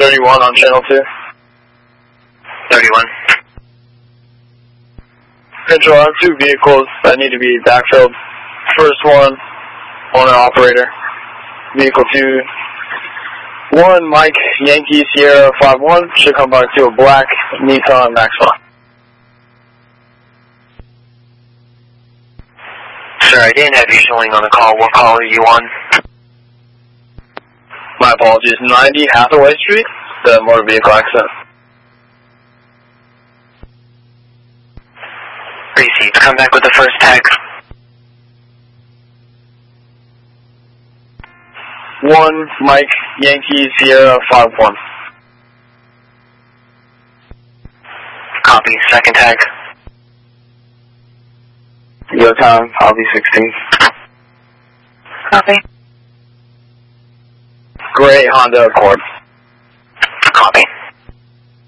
31 on channel 2. 31. Control, I have 2 vehicles that need to be backfilled. First one, owner operator. Vehicle 2. 1 Mike Yankee Sierra 51 should come back to a black Nissan Maxima. Sir, I didn't have you showing on the call. What call are you on? My apologies. 90 Hathaway Street, the motor vehicle accident. Receive. Come back with the first tag. 1 Mike Yankee Sierra 51. Copy. Second tag. Your time, I'll be 16. Copy. Gray Honda Accord. Copy.